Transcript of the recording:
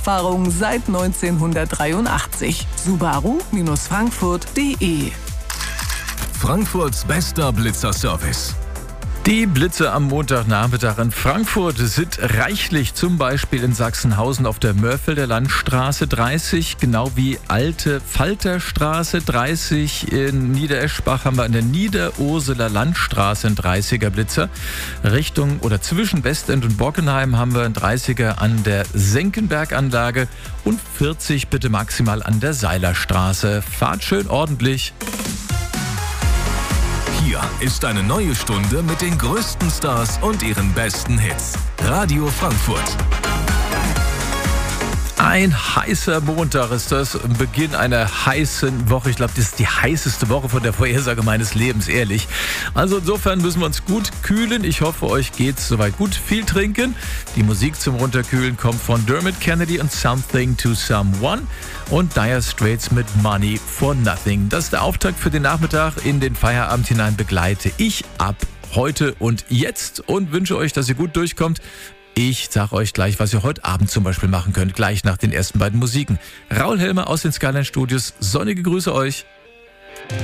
Erfahrung seit 1983. Subaru-Frankfurt.de. Frankfurts bester Blitzerservice. Die Blitze am Montagnachmittag in Frankfurt sind reichlich, zum Beispiel in Sachsenhausen auf der Mörfelder Landstraße 30, genau wie Alte Falterstraße 30. In Niedereschbach haben wir an der Niederurseler Landstraße einen 30er Blitzer. Richtung oder zwischen Westend und Bockenheim haben wir einen 30er an der Senckenberganlage und 40 bitte maximal an der Seilerstraße. Fahrt schön ordentlich. Hier ist eine neue Stunde mit den größten Stars und ihren besten Hits. Radio Frankfurt. Ein heißer Montag ist das, Beginn einer heißen Woche. Ich glaube, das ist die heißeste Woche von der Vorhersage meines Lebens, ehrlich. Also insofern müssen wir uns gut kühlen. Ich hoffe, euch geht's soweit gut. Viel trinken. Die Musik zum Runterkühlen kommt von Dermot Kennedy und Something to Someone und Dire Straits mit Money for Nothing. Das ist der Auftakt für den Nachmittag. In den Feierabend hinein begleite ich ab heute und jetzt und wünsche euch, dass ihr gut durchkommt. Ich sage euch gleich, was ihr heute Abend zum Beispiel machen könnt, gleich nach den ersten beiden Musiken. Raul Helmer aus den Skyline Studios, sonnige Grüße euch.